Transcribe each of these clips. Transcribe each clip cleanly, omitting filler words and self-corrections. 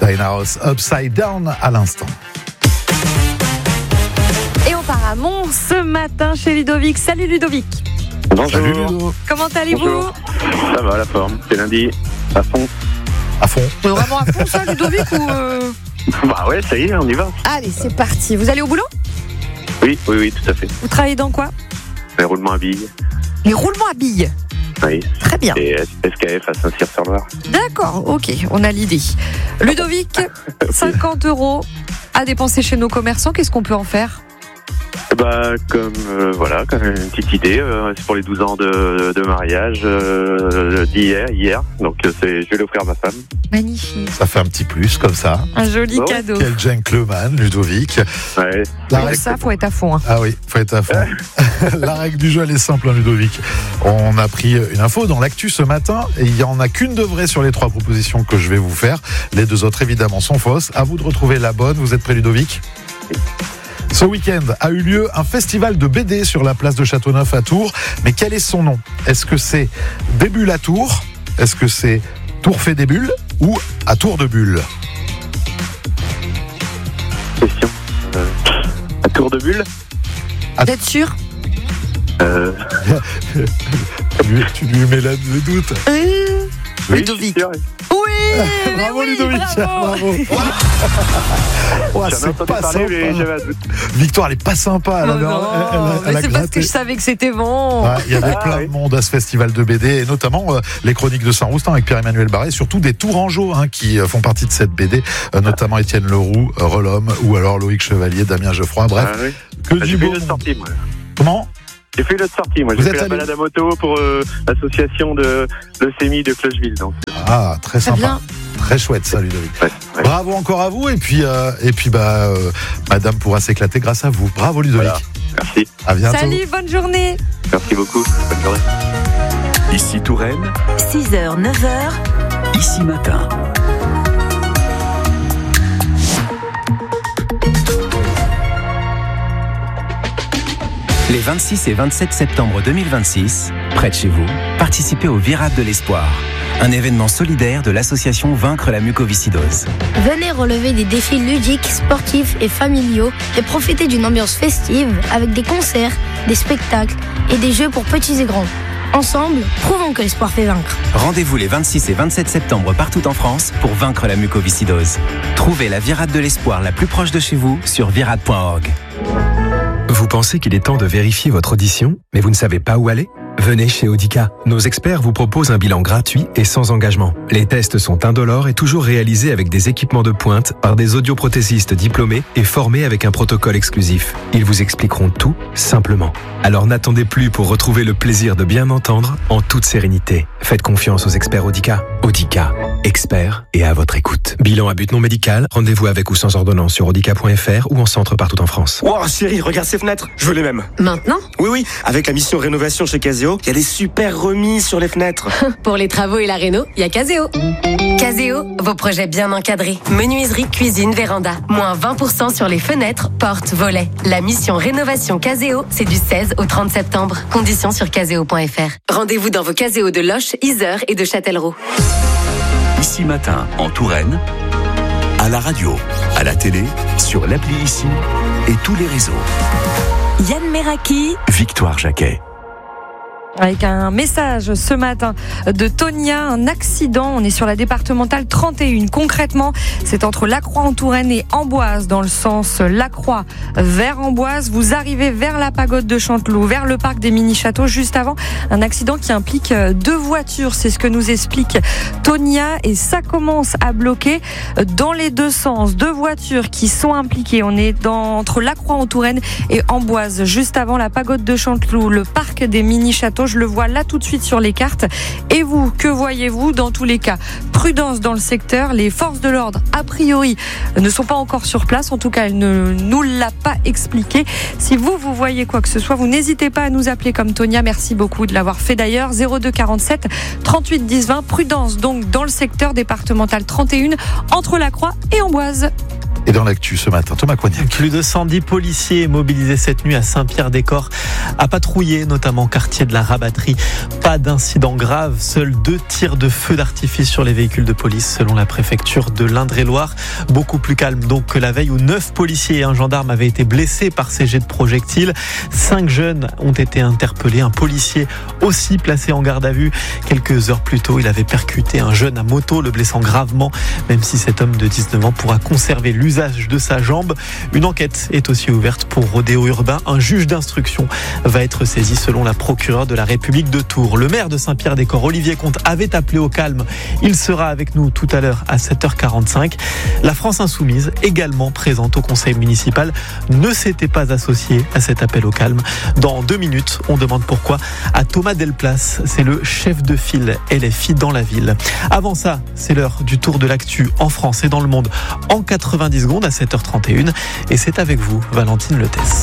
Winehouse, Upside Down à l'instant. Et on part à Mons ce matin chez Ludovic. Salut Ludovic. Bonjour. Salut Ludo. Comment allez-vous? Bonjour. Ça va, la forme. C'est lundi, à fond. À fond. Vraiment à fond ça Ludovic ou Bah ouais, ça y est, on y va. Allez, c'est parti. Vous allez au boulot? Oui, tout à fait. Vous travaillez dans quoi? Les roulements à billes. Les roulements à billes. Oui. Très bien. Et SKF à Saint-Cyr-sur-Loire. D'accord, ok, on a l'idée. Ludovic, 50 € à dépenser chez nos commerçants, qu'est-ce qu'on peut en faire? Bah, comme une petite idée. C'est pour les 12 ans de mariage hier. Donc, je vais l'offrir à ma femme. Magnifique. Ça fait un petit plus comme ça. Un joli Oh, cadeau. Quel gentleman, Ludovic. Ouais. Pour ça, faut être à fond. Hein. Ah oui, faut être à fond. La règle du jeu, elle est simple, hein, Ludovic. On a pris une info dans l'actu ce matin et il n'y en a qu'une de vraie sur les 3 propositions que je vais vous faire. Les 2 autres, évidemment, sont fausses. À vous de retrouver la bonne. Vous êtes prêt, Ludovic ? Ce week-end a eu lieu un festival de BD sur la place de Châteauneuf à Tours. Mais quel est son nom ? Est-ce que c'est Début la Tour ? Est-ce que c'est Tour fait des bulles ou à Tour de bulles ? Question. À tour de bulle. Vous êtes sûr? Tu lui mets là le doute. Ludovic. Oui, Oui. Bravo oui, Ludovic. bravo. Ouais, j'en ai c'est entendu pas parler, mais sympa. j'avais un doute. Victoire, elle est pas sympa. Oh non, mais c'est parce que je savais que c'était bon. Ouais, il y avait plein oui. de monde à ce festival de BD et notamment les chroniques de Saint-Roustin avec Pierre-Emmanuel Barré et surtout des Tourangeaux qui font partie de cette BD, notamment Étienne Leroux, Relhomme ou alors Loïc Chevalier, Damien Geoffroy, bref. Ah, oui. Que J'ai du fait beau une autre monde. sortie, moi. Comment ? J'ai fait une autre sortie, moi. Vous J'ai êtes fait la allé balade à moto pour l'association de leucémie de Clocheville. Donc, Ah, très Très sympa. bien. Très chouette ça Ludovic. ouais. Bravo encore à vous et puis madame pourra s'éclater grâce à vous. Bravo Ludovic. Voilà. Merci. À bientôt. Salut, bonne journée. Merci beaucoup. Bonne journée. Ici Touraine, 6h, 9h, ici matin. Les 26 et 27 septembre 2026, près de chez vous, participez au Virade de l'Espoir, un événement solidaire de l'association Vaincre la mucoviscidose. Venez relever des défis ludiques, sportifs et familiaux et profiter d'une ambiance festive avec des concerts, des spectacles et des jeux pour petits et grands. Ensemble, prouvons que l'espoir fait vaincre. Rendez-vous les 26 et 27 septembre partout en France pour vaincre la mucoviscidose. Trouvez la Virade de l'Espoir la plus proche de chez vous sur virade.org. Vous pensez qu'il est temps de vérifier votre audition, mais vous ne savez pas où aller ? Venez chez Audica. Nos experts vous proposent un bilan gratuit et sans engagement. Les tests sont indolores et toujours réalisés avec des équipements de pointe par des audioprothésistes diplômés et formés avec un protocole exclusif. Ils vous expliqueront tout simplement. Alors n'attendez plus pour retrouver le plaisir de bien entendre en toute sérénité. Faites confiance aux experts Audica. Audica, experts et à votre écoute. Bilan à but non médical, rendez-vous avec ou sans ordonnance sur audica.fr ou en centre partout en France. Wow, chérie, regarde ces fenêtres, je veux les mêmes. Maintenant, Oui, avec la mission rénovation chez Caseo, il y a des super remises sur les fenêtres. pour les travaux et la réno, il y a Caseo. Caseo, vos projets bien encadrés. Menuiserie, cuisine, véranda. Moins 20% sur les fenêtres, portes, volets. La mission rénovation Caseo, c'est du 16 au 30 septembre. Conditions sur caseo.fr. Rendez-vous dans vos Caseo de Loches, Yzeure et de Châtellerault. Ici matin en Touraine, à la radio, à la télé, sur l'appli Ici et tous les réseaux. Yann Meraki. Victoire Jacquet. Avec un message ce matin de Tonia, un accident. On est sur la départementale 31. Concrètement, c'est entre Lacroix en Touraine et Amboise, dans le sens Lacroix vers Amboise. Vous arrivez vers la pagode de Chanteloup, vers le parc des mini-châteaux. Juste avant, un accident qui implique 2 voitures. C'est ce que nous explique Tonia. Et ça commence à bloquer dans les 2 sens. 2 voitures qui sont impliquées. On est entre Lacroix en Touraine et Amboise. Juste avant la pagode de Chanteloup, le parc des mini-châteaux. Je le vois là tout de suite sur les cartes. Et vous, que voyez-vous? Dans tous les cas, prudence dans le secteur. Les forces de l'ordre, a priori, ne sont pas encore sur place. En tout cas, elle ne nous l'a pas expliqué. Si vous voyez quoi que ce soit, vous n'hésitez pas à nous appeler comme Tonia. Merci beaucoup de l'avoir fait d'ailleurs. 02 47 38 10 20. Prudence donc dans le secteur départemental 31 entre Lacroix et Amboise. Et dans l'actu ce matin, Thomas Coignac. Plus de 110 policiers mobilisés cette nuit à Saint-Pierre-des-Corps à patrouiller, notamment quartier de la Rabatterie. Pas d'incident grave, seuls 2 tirs de feu d'artifice sur les véhicules de police selon la préfecture de l'Indre-et-Loire. Beaucoup plus calme donc que la veille où 9 policiers et un gendarme avaient été blessés par ces jets de projectiles. 5 jeunes ont été interpellés, un policier aussi placé en garde à vue. Quelques heures plus tôt, il avait percuté un jeune à moto, le blessant gravement, même si cet homme de 19 ans pourra conserver l'usage de sa jambe. Une enquête est aussi ouverte pour rodéo urbain. Un juge d'instruction va être saisi selon la procureure de la République de Tours. Le maire de Saint-Pierre-des-Corps, Olivier Comte, avait appelé au calme. Il sera avec nous tout à l'heure à 7h45. La France Insoumise, également présente au conseil municipal, ne s'était pas associée à cet appel au calme. Dans 2 minutes, on demande pourquoi à Thomas Delplace. C'est le chef de file LFI dans la ville. Avant ça, c'est l'heure du tour de l'actu en France et dans le monde en 90 secondes à 7h31. Et c'est avec vous, Valentine Letès.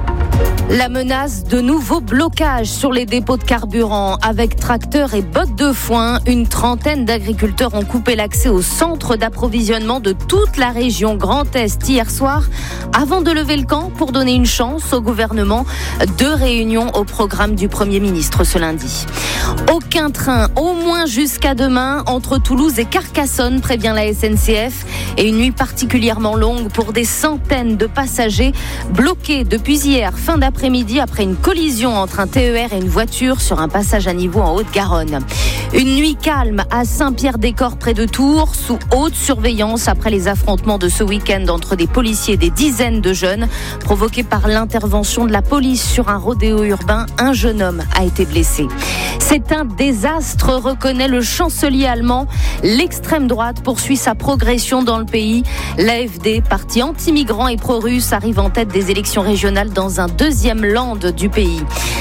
La menace de nouveaux blocages sur les dépôts de carburant. Avec tracteurs et bottes de foin, une trentaine d'agriculteurs ont coupé l'accès au centre d'approvisionnement de toute la région Grand Est hier soir, avant de lever le camp pour donner une chance au gouvernement. 2 réunions au programme du Premier ministre ce lundi. Aucun train, au moins jusqu'à demain, entre Toulouse et Carcassonne, prévient la SNCF. Et une nuit particulièrement longue pour des centaines de passagers bloqués depuis hier, fin d'après-midi, après une collision entre un TER et une voiture sur un passage à niveau en Haute-Garonne. Une nuit calme à Saint-Pierre-des-Corps près de Tours, sous haute surveillance après les affrontements de ce week-end entre des policiers et des dizaines de jeunes. Provoqués par l'intervention de la police sur un rodéo urbain, un jeune homme a été blessé. C'est un désastre, reconnaît le chancelier allemand. L'extrême droite poursuit sa progression dans le pays. L'AfD, parti anti-migrant et pro-russe, arrive en tête des élections régionales dans un 2e land du pays.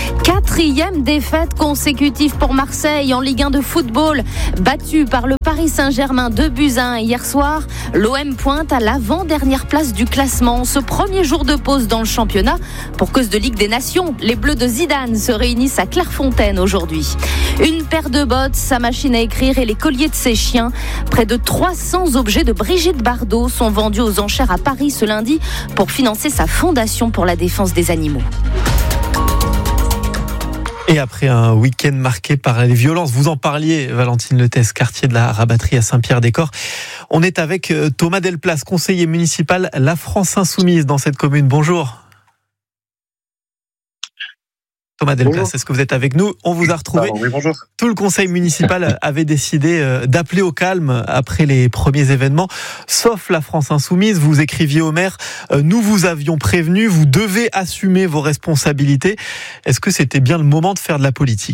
4e défaite consécutive pour Marseille en Ligue 1 de football. Battu par le Paris Saint-Germain 2-1 hier soir, l'OM pointe à l'avant-dernière place du classement. Ce premier jour de pause dans le championnat, pour cause de Ligue des Nations, les Bleus de Zidane se réunissent à Clairefontaine aujourd'hui. Une paire de bottes, sa machine à écrire et les colliers de ses chiens. Près de 300 objets de Brigitte Bardot sont vendus aux enchères à Paris ce lundi pour financer sa fondation pour la défense des animaux. Et après un week-end marqué par les violences, vous en parliez, Valentine Letès, quartier de la Rabatterie à Saint-Pierre-des-Corps. On est avec Thomas Delplace, conseiller municipal La France Insoumise dans cette commune. Bonjour. Thomas Delplace, bonjour. Est-ce que vous êtes avec nous ? On vous a retrouvé. Oui, bonjour. Tout le conseil municipal avait décidé d'appeler au calme après les premiers événements, sauf La France Insoumise. Vous écriviez au maire, nous vous avions prévenu, vous devez assumer vos responsabilités. Est-ce que c'était bien le moment de faire de la politique ?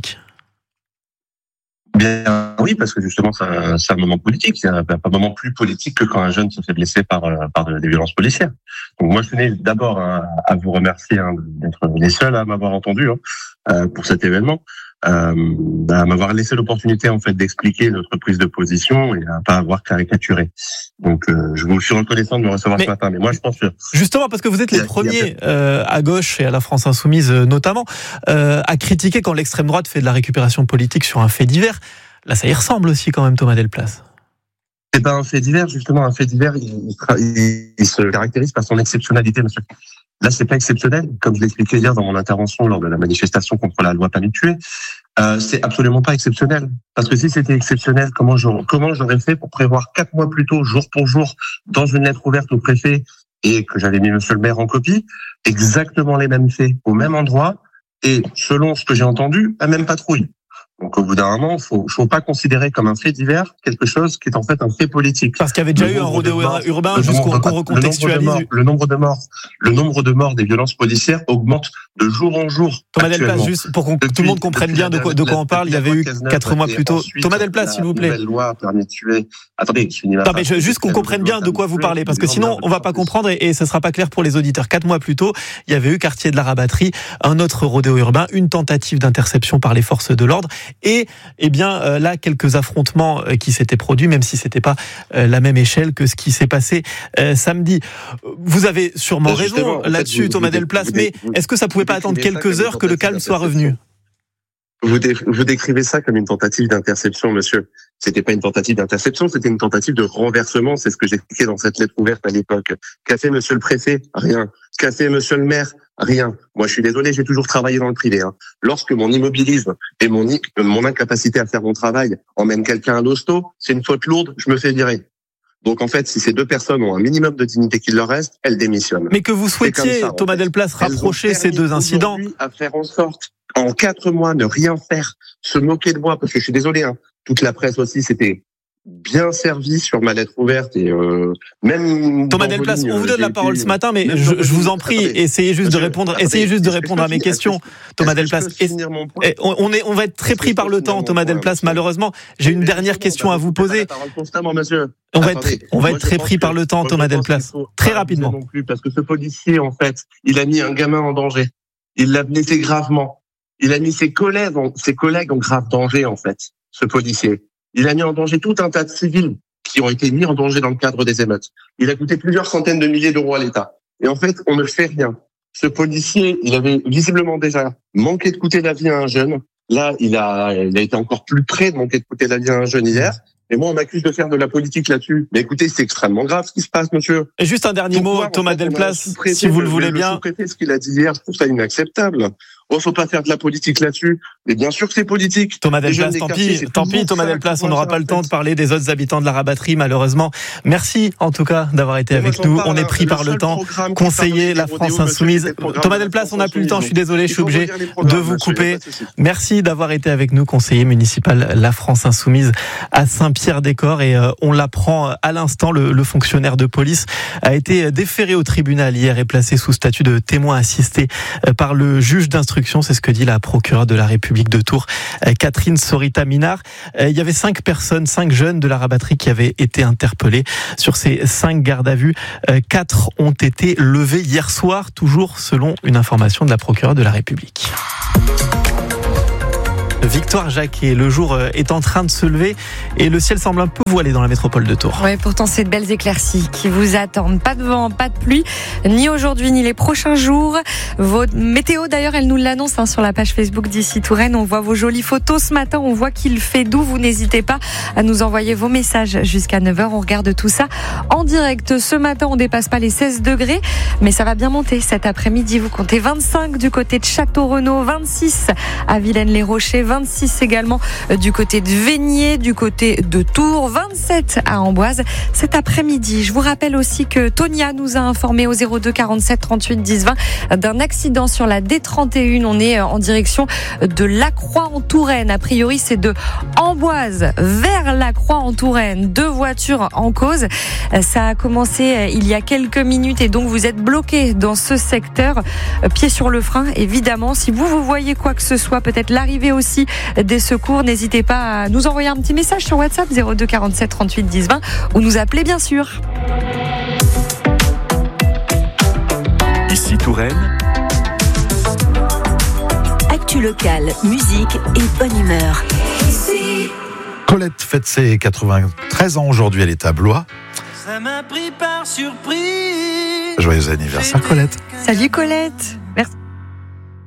Bien oui, parce que justement c'est un moment politique. Il n'y a pas de moment plus politique que quand un jeune se fait blesser par des violences policières. Donc moi je tenais d'abord à vous remercier d'être les seuls à m'avoir entendu pour cet événement, à m'avoir laissé l'opportunité en fait d'expliquer notre prise de position et à pas avoir caricaturé. Donc je vous suis reconnaissant de me recevoir ce matin. Mais moi je pense que justement parce que vous êtes les premiers à gauche et à la France Insoumise notamment à critiquer quand l'extrême droite fait de la récupération politique sur un fait divers. Là ça y ressemble aussi quand même, Thomas Delplace. C'est pas un fait divers, justement. Un fait divers, il se caractérise par son exceptionnalité, monsieur. Là, c'est pas exceptionnel. Comme je l'expliquais hier dans mon intervention lors de la manifestation contre la loi Permis de tuer, c'est absolument pas exceptionnel. Parce que si c'était exceptionnel, comment j'aurais fait pour prévoir 4 mois plus tôt, jour pour jour, dans une lettre ouverte au préfet, et que j'avais mis monsieur le maire en copie, exactement les mêmes faits, au même endroit, et selon ce que j'ai entendu, la même patrouille. Donc au bout d'un moment, faut pas considérer comme un fait divers quelque chose qui est en fait un fait politique. Parce qu'il y avait déjà eu un rodéo urbain, juste qu'on recontextualise. Le nombre de morts des violences policières augmente de jour en jour. Thomas Delplace, juste pour que tout le monde comprenne bien de quoi on parle, il y avait eu 4 mois plus tôt. Thomas Delplace, s'il vous plaît. Loi permet de tuer. Attendez, je finis ma phrase. Juste qu'on comprenne bien de quoi vous parlez, parce que sinon on va pas comprendre et ce sera pas clair pour les auditeurs. 4 mois plus tôt, il y avait eu quartier de la Rabatterie, un autre rodéo urbain, une tentative d'interception par les forces de l'ordre. Et là, quelques affrontements qui s'étaient produits, même si c'était pas la même échelle que ce qui s'est passé samedi. Vous avez sûrement raison là-dessus, Thomas Delplace, mais est-ce que ça pouvait pas attendre quelques heures que le calme soit revenu ? Vous décrivez ça comme une tentative d'interception, monsieur. C'était pas une tentative d'interception, c'était une tentative de renversement. C'est ce que j'expliquais dans cette lettre ouverte à l'époque. Qu'a fait monsieur le préfet? Rien. Qu'a fait monsieur le maire? Rien. Moi, je suis désolé, j'ai toujours travaillé dans le privé. Lorsque mon immobilisme et mon incapacité à faire mon travail emmène quelqu'un à l'hosto, c'est une faute lourde, je me fais virer. Donc en fait, si ces deux personnes ont un minimum de dignité qu'il leur reste, elles démissionnent. Mais que vous souhaitiez, ça, Thomas Delplace, rapprocher ces deux incidents. À faire en sorte, en 4 mois, ne rien faire, se moquer de moi, parce que je suis désolé, toute la presse aussi, c'était bien servi sur ma lettre ouverte et même Thomas Delplace, on vous donne la parole ce matin, mais je vous en prie, essayez juste de répondre à mes questions, Thomas Delplace. On va être très pris par le temps, Thomas Delplace. Malheureusement, j'ai une dernière question à vous poser. On va être très pris par le temps, Thomas Delplace. Très rapidement. Non plus, parce que ce policier, en fait, il a mis un gamin en danger. Il l'a blessé gravement. Il a mis ses collègues en grave danger, en fait, ce policier. Il a mis en danger tout un tas de civils qui ont été mis en danger dans le cadre des émeutes. Il a coûté plusieurs centaines de milliers d'euros à l'État. Et en fait, on ne fait rien. Ce policier, il avait visiblement déjà manqué de coûter la vie à un jeune. Là, il a été encore plus près de manquer de coûter la vie à un jeune hier. Et moi, on m'accuse de faire de la politique là-dessus. Mais écoutez, c'est extrêmement grave ce qui se passe, monsieur. Et juste un dernier mot, Thomas Delplace, si vous le voulez bien. Le sous-préfet, ce qu'il a dit hier, je trouve ça inacceptable. Oh, faut pas faire de la politique là-dessus. Mais bien sûr que c'est politique. Thomas Delplace, tant pis, Thomas Delplace, on n'aura pas le temps de parler des autres habitants de la Rabatterie, malheureusement. Merci, en tout cas, d'avoir été avec nous. On est pris par le temps. Conseiller La France Insoumise. Thomas Delplace, on n'a plus le temps. Je suis désolé, je suis obligé de vous couper. Merci d'avoir été avec nous, conseiller municipal La France Insoumise à Saint-Pierre-des-Corps. Et on l'apprend à l'instant, le fonctionnaire de police a été déféré au tribunal hier et placé sous statut de témoin assisté par le juge d'instruction. C'est ce que dit la procureure de la République de Tours, Catherine Sorita-Minard. Il y avait 5 jeunes de la Rabatterie qui avaient été interpellés. Sur ces 5 gardes à vue, 4 ont été levés hier soir, toujours selon une information de la procureure de la République. Victoire Jacquet, le jour est en train de se lever et le ciel semble un peu voilé dans la métropole de Tours. Oui, pourtant c'est de belles éclaircies qui vous attendent. Pas de vent, pas de pluie, ni aujourd'hui ni les prochains jours. Votre météo d'ailleurs, elle nous l'annonce sur la page Facebook d'ici Touraine. On voit vos jolies photos ce matin, on voit qu'il fait doux. Vous n'hésitez pas à nous envoyer vos messages jusqu'à 9h. On regarde tout ça en direct. Ce matin, on dépasse pas les 16 degrés, mais ça va bien monter cet après-midi. Vous comptez 25 du côté de Château-Renaud, 26 à Villaines-les-Rochers, 26 également du côté de Vénier, du côté de Tours, 27 à Amboise cet après-midi. Je vous rappelle aussi que Tonia nous a informé au 02 47 38 10 20 d'un accident sur la D31. On est en direction de Lacroix en Touraine. A priori, c'est de Amboise vers Lacroix en Touraine. 2 voitures en cause. Ça a commencé il y a quelques minutes et donc vous êtes bloqué dans ce secteur. Pied sur le frein, évidemment. Si vous voyez quoi que ce soit, peut-être l'arrivée aussi des secours, n'hésitez pas à nous envoyer un petit message sur WhatsApp 02 47 38 10 20 ou nous appeler bien sûr. Ici Touraine. Actu locale, musique et bonne humeur. Colette fête ses 93 ans aujourd'hui, elle est à Blois. Ça m'a pris par surprise. Joyeux anniversaire Colette. Salut Colette.